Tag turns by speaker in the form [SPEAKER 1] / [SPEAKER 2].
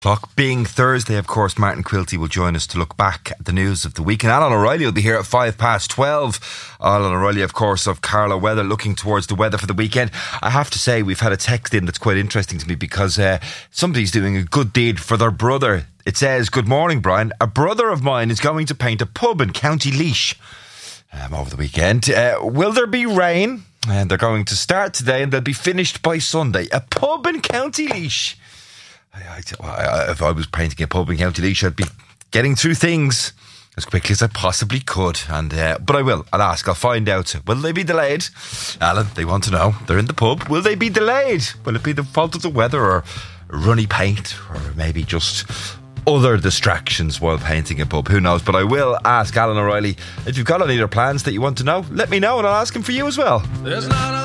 [SPEAKER 1] Clock being Thursday, of course, Martin Quilty will join us to look back at the news of the week. And Alan O'Reilly will be here at 12:05. Alan O'Reilly, of course, of Carlow Weather, looking towards the weather for the weekend. I have to say, we've had a text in that's quite interesting to me because somebody's doing a good deed for their brother. It says, "Good morning, Brian. A brother of mine is going to paint a pub in County Laois over the weekend. Will there be rain? And they're going to start today and they'll be finished by Sunday. A pub in County Laois." If I was painting a pub in County Laois, I'd be getting through things as quickly as I possibly could. But I will. I'll ask. I'll find out. Will they be delayed? Alan, they want to know. They're in the pub. Will they be delayed? Will it be the fault of the weather or runny paint or maybe just other distractions while painting a pub? Who knows? But I will ask Alan O'Reilly. If you've got any other plans that you want to know, let me know and I'll ask him for you as well.